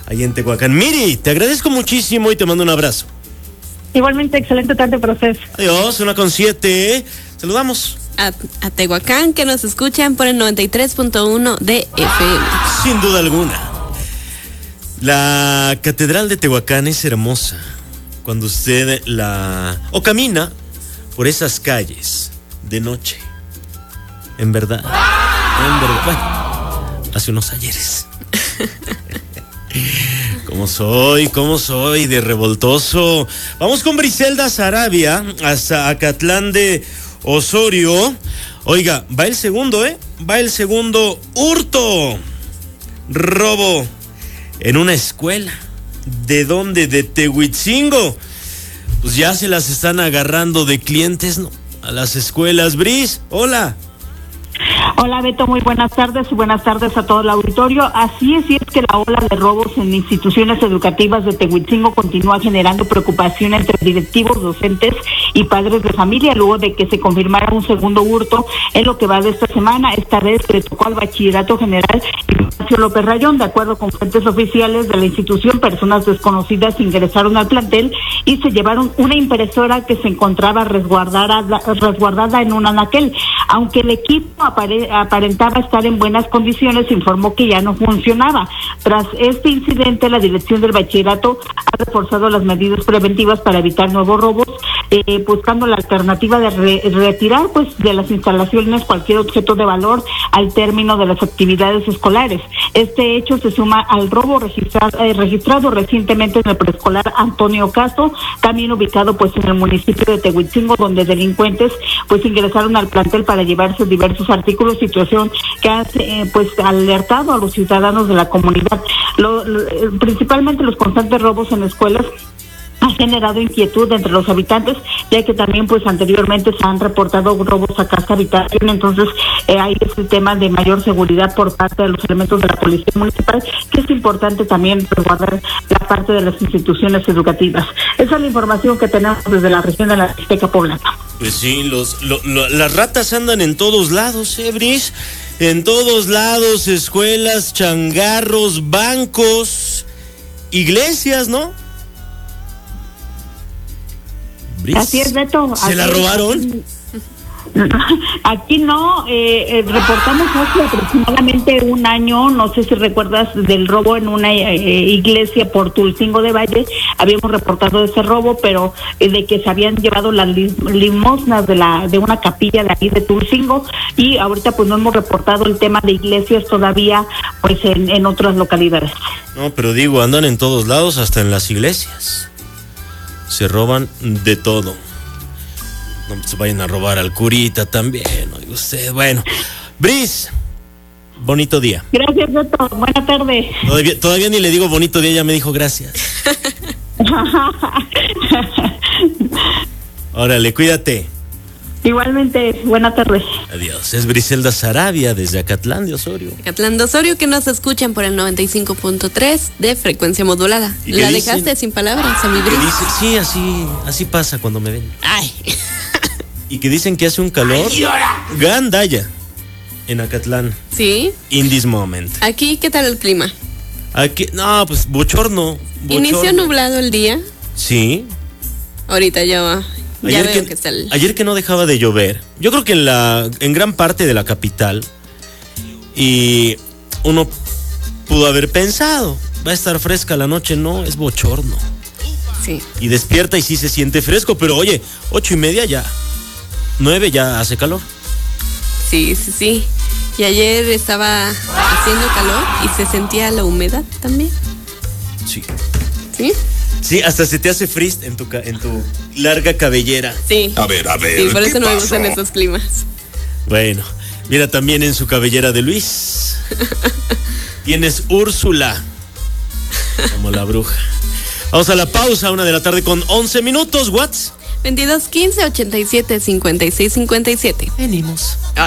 ahí en Tehuacán. Miri, te agradezco muchísimo y te mando un abrazo. Igualmente, excelente tarde para ustedes. Adiós, 1:07. Saludamos a Tehuacán, que nos escuchan por el 93.1 de FM. Sin duda alguna. La Catedral de Tehuacán es hermosa cuando usted camina por esas calles de noche. En verdad. Bueno, hace unos ayeres. ¿Cómo soy de revoltoso? Vamos con Briselda Sarabia hasta Acatlán de Osorio. Oiga, va el segundo hurto, robo en una escuela. ¿De dónde? De Tehuitzingo. Pues ya se las están agarrando de clientes, ¿no? A las escuelas. Bris, hola. Hola Beto, muy buenas tardes y buenas tardes a todo el auditorio. Así es que la ola de robos en instituciones educativas de Tehuitzingo continúa generando preocupación entre directivos, docentes y padres de familia, luego de que se confirmara un segundo hurto en lo que va de esta semana. Esta vez le tocó al Bachillerato General Ignacio López Rayón. De acuerdo con fuentes oficiales de la institución, personas desconocidas ingresaron al plantel y se llevaron una impresora que se encontraba resguardada en un anaquel. Aunque el equipo aparentaba estar en buenas condiciones, informó que ya no funcionaba. Tras este incidente, la dirección del bachillerato ha reforzado las medidas preventivas para evitar nuevos robos, buscando la alternativa de retirar de las instalaciones cualquier objeto de valor al término de las actividades escolares. Este hecho se suma al robo registrado recientemente en el preescolar Antonio Castro, también ubicado en el municipio de Tehuitzingo, donde delincuentes ingresaron al plantel para llevarse diversos artículos, situación que ha alertado a los ciudadanos de la comunidad. Principalmente los constantes robos en escuelas ha generado inquietud entre los habitantes, ya que también anteriormente se han reportado robos a casa habitación. Entonces hay este tema de mayor seguridad por parte de los elementos de la policía municipal, que es importante también resguardar la parte de las instituciones educativas. Esa es la información que tenemos desde la región de la Mixteca Poblana. Pues sí, las ratas andan en todos lados, Bris, en todos lados, escuelas, changarros, bancos, iglesias, ¿no? Bris, así es, Beto. ¿Se la robaron? Aquí no, reportamos hace aproximadamente un año, no sé si recuerdas, del robo en una iglesia por Tulcingo de Valle. Habíamos reportado ese robo, pero de que se habían llevado las limosnas de una capilla de ahí de Tulcingo, y ahorita no hemos reportado el tema de iglesias todavía en otras localidades. No, pero digo, andan en todos lados, hasta en las iglesias. Se roban de todo. No se vayan a robar al curita también, oiga usted. Bueno, Bris, bonito día. Gracias, Beto. Buena tarde. Todavía ni le digo bonito día, ya me dijo gracias. Órale, cuídate. Igualmente, buena tarde. Adiós. Es Briselda Sarabia desde Acatlán de Osorio. Acatlán de Osorio, que nos escuchan por el 95.3 de frecuencia modulada. La dejaste sin palabras a mi Bris. Sí, así pasa cuando me ven. Ay. Y que dicen que hace un calor gandalla en Acatlán. Sí. In this moment. Aquí, ¿qué tal el clima? Aquí, no, bochorno. Inició nublado el día. Sí. Ahorita ya va. Ayer que no dejaba de llover. Yo creo que en gran parte de la capital, y uno pudo haber pensado, va a estar fresca la noche. No, es bochorno. Sí. Y despierta y sí se siente fresco, pero oye, 8:30 ya, 9 ya hace calor. Sí. Y ayer estaba haciendo calor y se sentía la humedad también. Sí. ¿Sí? Sí, hasta se te hace frizz en tu larga cabellera. Sí. A ver. Sí, por eso no me gustan esos climas. Bueno, mira también en su cabellera de Luis. Tienes Úrsula, como la bruja. Vamos a la pausa, 1 de la tarde con 11 minutos. ¿What's? 22 15 87 56 57. Venimos.